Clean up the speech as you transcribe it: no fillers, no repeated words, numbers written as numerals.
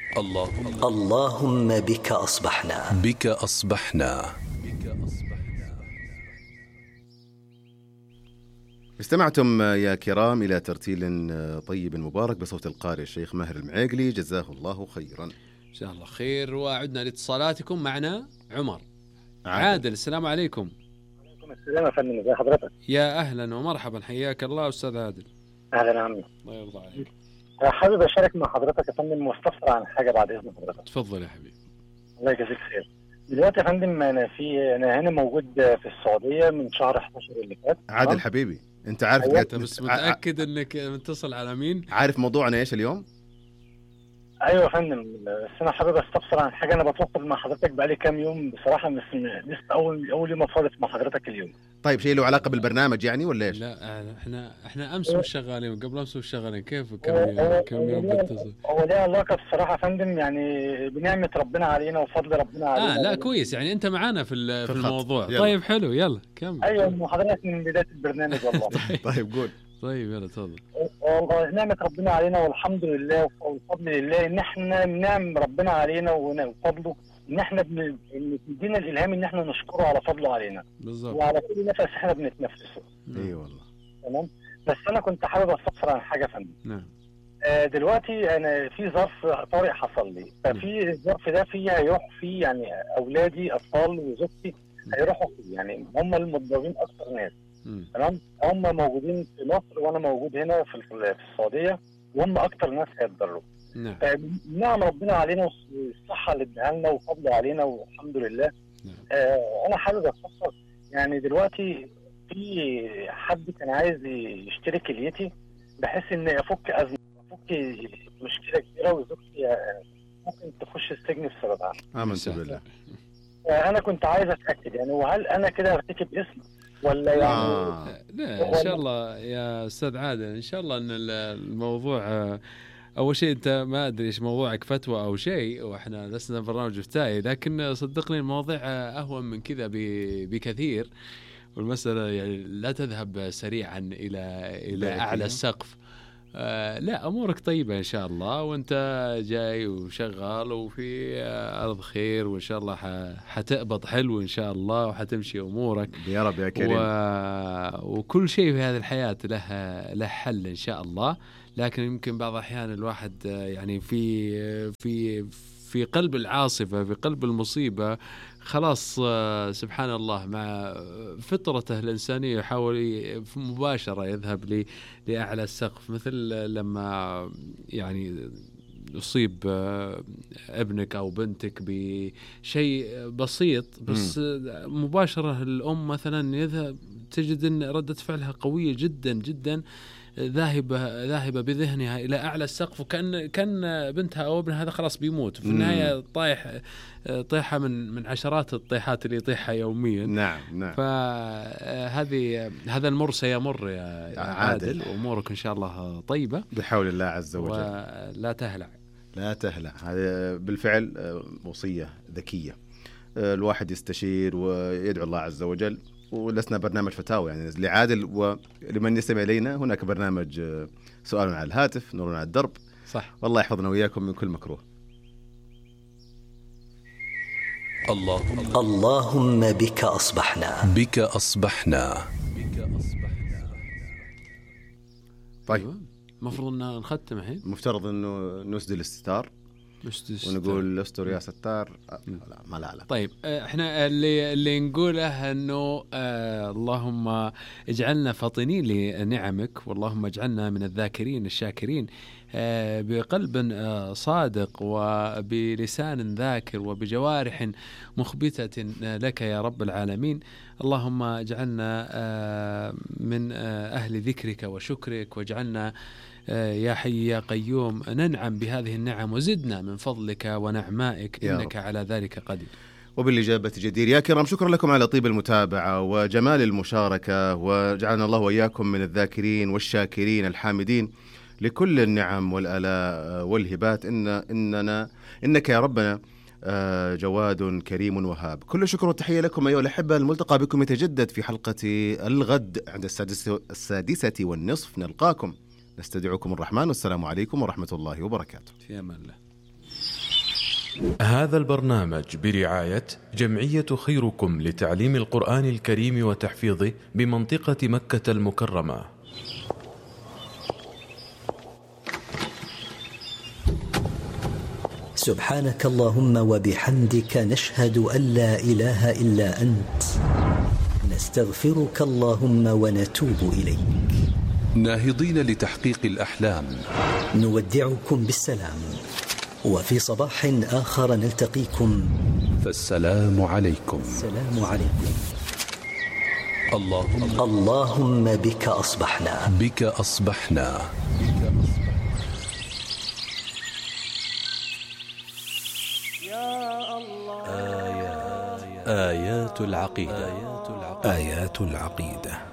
اللهم بك أصبحنا. بك أصبحنا. استمعتم يا كرام إلى ترتيل طيب مبارك بصوت القارئ الشيخ ماهر المعيقلي، جزاه الله خيرا. إن شاء الله خير. وعدنا لاتصالاتكم. معنا عمر. عادل، السلام عليكم. وعليكم السلام يا فندم، ازي حضرتك؟ يا أهلا ومرحبا، حياك الله أستاذ عادل. أهلا عمي، الله يرضى عليك. حابب أشارك مع حضرتك يا فندم واستفسر عن حاجة بعد إذن حضرتك. تفضل يا حبيبي. الله يجزيك خير. دلوقتي يا فندم أنا هنا موجود في السعودية من شهر 11 اللي فات. عادل حبيبي، أنت عارف أنت بس متأكد أنك متصل على مين؟ عارف موضوعنا إيش اليوم؟ ايوه يا فندم، بس انا حابب استفسر عن حاجه. انا بتواصل مع حضرتك بقالي كام يوم بصراحه، بس لسه اول يوم اتواصل مع حضرتك اليوم. طيب شيء له علاقه بالبرنامج يعني ولا ايش؟ لا احنا امس مش شغالين وقبل امس مش شغالين. كيف كم يوم بتصل؟ هو ليه علاقه بصراحه يا فندم، يعني بنعمه ربنا علينا وفضل ربنا علينا. لا كويس، يعني انت معانا في الموضوع. يلا. طيب حلو، يلا كمل. ايوه حضرتك من بدايه البرنامج والله. طيب قول. طيب يلا تفضل. والله نعمة ربنا علينا والحمد لله والفضل لله، ان احنا نعم ربنا علينا وفضله، ان احنا بيدينا الالهام ان احنا نشكره على فضله علينا بالظبط، وعلى كل نفس احنا بنتنفسه. اي والله. تمام. بس انا كنت حابب استفسر عن حاجه يا فندم. نعم. دلوقتي انا في ظرف طارئ حصل لي، ففي الظرف ده فيه هيروح فيه يعني اولادي اطفال وزوجتي هيروحوا فيه، يعني هم المتضررين اكثر ناس. تمام. هم موجودين في مصر وانا موجود هنا في السعوديه، وهم اكتر ناس هيتضرروا. نعم. نعم ربنا علينا والصحه اللي اداها لنا وفضله علينا والحمد لله. نعم. انا حابب استفسر، يعني دلوقتي في حد كان عايز يشتري كليتي بحيث ان افك ازمه، افك مشكله كبيره، وزوجتي ممكن تخش السجن بسببها. امنت بالله. انا كنت عايز اتاكد يعني، وهل انا كده ارتكب اسم ولا يعني لا ان شاء الله يا استاذ عادل، ان شاء الله ان الموضوع اول شيء انت ما ادري ايش موضوعك، فتوى او شيء، واحنا لسنا برنامج افتائي، لكن صدقني المواضيع اهون من كذا بكثير، والمساله يعني لا تذهب سريعا الى اعلى السقف. لا امورك طيبه ان شاء الله، وانت جاي وشغال وفي ارض خير، وان شاء الله حتقبض حلو ان شاء الله، وحتمشي امورك يا رب يا كريم. وكل شيء في هذه الحياه له حل ان شاء الله. لكن يمكن بعض الاحيان الواحد يعني في قلب العاصفه، في قلب المصيبه، خلاص سبحان الله مع فطرته الإنسانية يحاول مباشرة يذهب لأعلى السقف، مثل لما يعني يصيب ابنك أو بنتك بشيء بسيط، بس مباشرة الأم مثلا يذهب تجد أن ردة فعلها قوية جدا جدا، ذاهبة بذهنها إلى أعلى السقف، وكان بنتها أو ابنها هذا خلاص بيموت في النهاية، طيحة من عشرات الطيحات اللي يطيحها يوميا. نعم. هذا المر سيمر يا عادل، وأمورك إن شاء الله طيبة بحول الله عز وجل. ولا تهلع. هذا بالفعل وصية ذكية. الواحد يستشير ويدعو الله عز وجل، ولسنا برنامج فتاوى يعني لعادل، ولمن يستمع إلينا هناك برنامج سؤال على الهاتف، نور على الدرب. صح. والله يحفظنا وإياكم من كل مكروه. اللهم بك أصبحنا. بك أصبحنا. طيب المفروض أن نختم الحين، مفترض أنه نسدل الستار ونقول استر يا ستار. لا. طيب احنا اللي نقوله انه اللهم اجعلنا فاطنين لنعمك، واللهم اجعلنا من الذاكرين الشاكرين، بقلب صادق وبلسان ذاكر وبجوارح مخبتة لك يا رب العالمين. اللهم اجعلنا من أهل ذكرك وشكرك، واجعلنا يا حي يا قيوم ننعم بهذه النعم، وزدنا من فضلك ونعمائك إنك على ذلك قدير. وبالإجابة جدير. يا كرام، شكرا لكم على طيب المتابعة وجمال المشاركة، وجعلنا الله وإياكم من الذاكرين والشاكرين الحامدين لكل النعم والآلاء والهبات. إنك يا ربنا جواد كريم وهاب. كل شكر وتحية لكم أيها الأحبة. الملتقى بكم يتجدد في حلقة الغد عند 6:30 نلقاكم. نستودعكم الرحمن، والسلام عليكم ورحمة الله وبركاته. في أمان الله. هذا البرنامج برعاية جمعية خيركم لتعليم القرآن الكريم وتحفيظه بمنطقة مكة المكرمة. سبحانك اللهم وبحمدك نشهد أن لا إله إلا أنت، نستغفرك اللهم ونتوب إليك. ناهضين لتحقيق الأحلام، نودعكم بالسلام، وفي صباح آخر نلتقيكم، فالسلام عليكم. السلام عليكم. اللهم بك أصبحنا، بك أصبحنا. آيات العقيدة. آيات العقيدة.